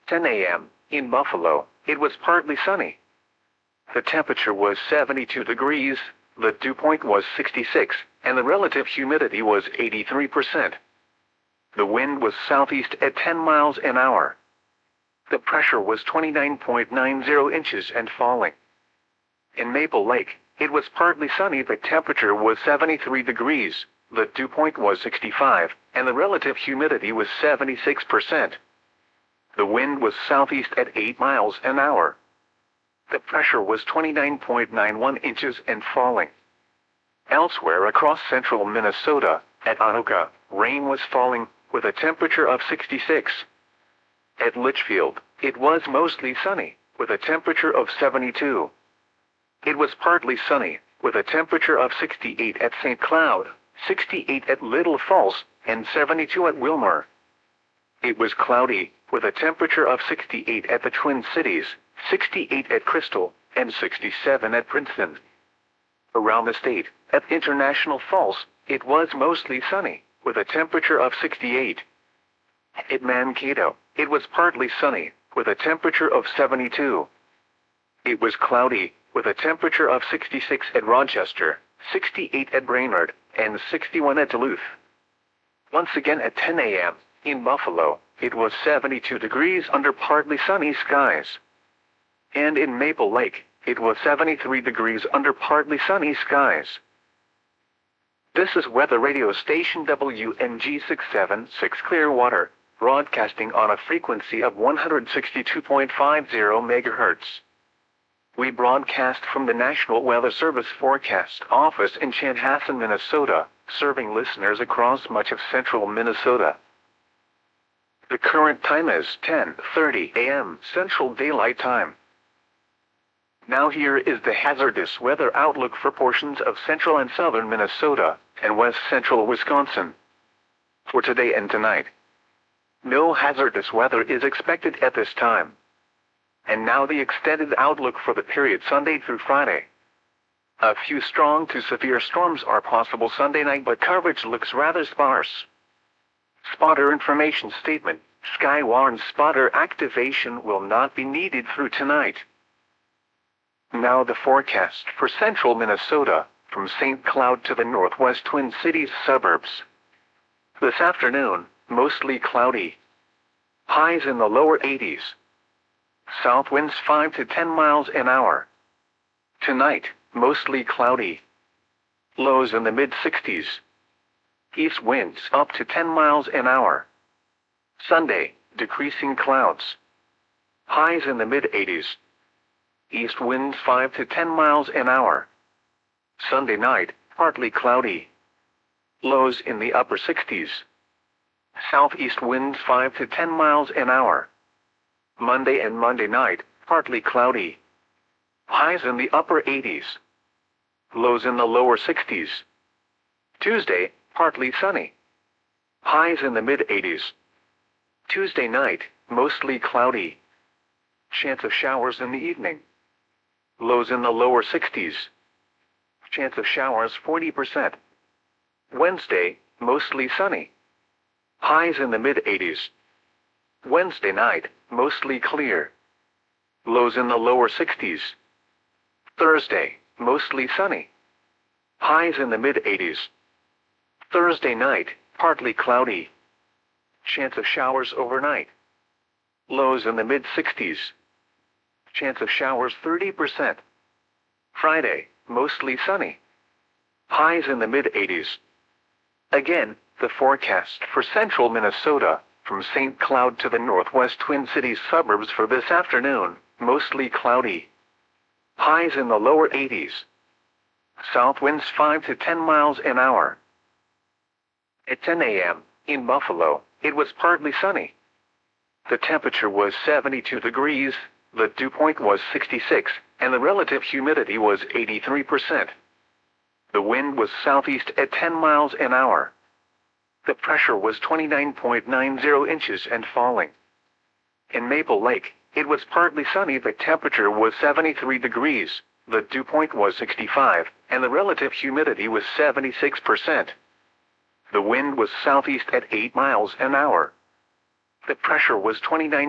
10 a.m. In Buffalo, it was partly sunny. The temperature was 72 degrees, the dew point was 66, and the relative humidity was 83%. The wind was southeast at 10 miles an hour. The pressure was 29.90 inches and falling. In Maple Lake, it was partly sunny. The temperature was 73 degrees, the dew point was 65, and the relative humidity was 76%. The wind was southeast at 8 miles an hour. The pressure was 29.91 inches and falling. Elsewhere across central Minnesota, at Anoka, rain was falling, with a temperature of 66. At Litchfield, it was mostly sunny, with a temperature of 72. It was partly sunny, with a temperature of 68 at St. Cloud, 68 at Little Falls, and 72 at Wilmer. It was cloudy, with a temperature of 68 at the Twin Cities, 68 at Crystal, and 67 at Princeton. Around the state, at International Falls, it was mostly sunny, with a temperature of 68. At Mankato, it was partly sunny, with a temperature of 72. It was cloudy, with a temperature of 66 at Rochester, 68 at Brainerd, and 61 at Duluth. Once again at 10 a.m., in Buffalo, it was 72 degrees under partly sunny skies. And in Maple Lake, it was 73 degrees under partly sunny skies. This is weather radio station WNG 676 Clearwater, broadcasting on a frequency of 162.50 MHz. We broadcast from the National Weather Service Forecast Office in Chanhassen, Minnesota, serving listeners across much of central Minnesota. The current time is 10:30 a.m. Central Daylight Time. Now here is the hazardous weather outlook for portions of central and southern Minnesota and west central Wisconsin. For today and tonight, no hazardous weather is expected at this time. And now the extended outlook for the period Sunday through Friday. A few strong to severe storms are possible Sunday night, but coverage looks rather sparse. Spotter information statement: Skywarn spotter activation will not be needed through tonight. Now the forecast for central Minnesota, from St. Cloud to the northwest Twin Cities suburbs. This afternoon, mostly cloudy. Highs in the lower 80s. South winds 5 to 10 miles an hour. Tonight, mostly cloudy. Lows in the mid-60s. East winds up to 10 miles an hour. Sunday, decreasing clouds. Highs in the mid-80s. East winds 5 to 10 miles an hour. Sunday night, partly cloudy. Lows in the upper 60s. Southeast winds 5 to 10 miles an hour. Monday and Monday night, partly cloudy. Highs in the upper 80s. Lows in the lower 60s. Tuesday, partly sunny. Highs in the mid-80s. Tuesday night, mostly cloudy. Chance of showers in the evening. Lows in the lower 60s. Chance of showers 40%. Wednesday, mostly sunny. Highs in the mid-80s. Wednesday night, mostly clear. Lows in the lower 60s. Thursday, mostly sunny. Highs in the mid-80s. Thursday night, partly cloudy. Chance of showers overnight. Lows in the mid-60s. Chance of showers 30%. Friday, mostly sunny. Highs in the mid-80s. Again, the forecast for central Minnesota, from St. Cloud to the northwest Twin Cities suburbs for this afternoon, mostly cloudy. Highs in the lower 80s. South winds 5 to 10 miles an hour. At 10 a.m., in Buffalo, it was partly sunny. The temperature was 72 degrees, the dew point was 66, and the relative humidity was 83%. The wind was southeast at 10 miles an hour. The pressure was 29.90 inches and falling. In Maple Lake, it was partly sunny. The temperature was 73 degrees, the dew point was 65, and the relative humidity was 76%. The wind was southeast at 8 miles an hour. The pressure was 29